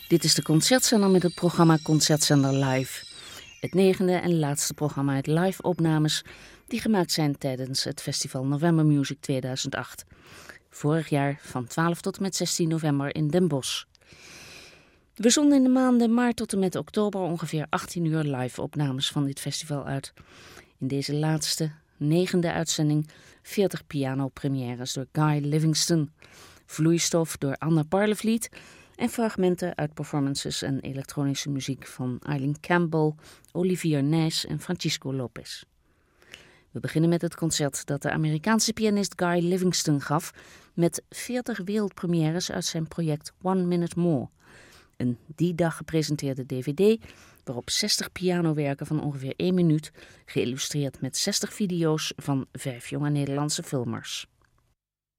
Dit is de Concertzender met het programma Concertzender Live. Het 9e en laatste programma uit live-opnames die gemaakt zijn tijdens het festival November Music 2008. Vorig jaar van 12 tot en met 16 november in Den Bosch. We zonden in de maanden maart tot en met oktober ongeveer 18 uur live-opnames van dit festival uit. In deze laatste, 9e uitzending 40 pianopremières door Guy Livingston, vloeistof door Anna Parlevliet en fragmenten uit performances en elektronische muziek van Eileen Campbell, Olivier Nys en Francisco Lopez. We beginnen met het concert dat de Amerikaanse pianist Guy Livingston gaf met 40 wereldpremières uit zijn project One Minute More. Een die dag gepresenteerde dvd waarop 60 pianowerken van ongeveer 1 minuut, geïllustreerd met 60 video's van 5 jonge Nederlandse filmers.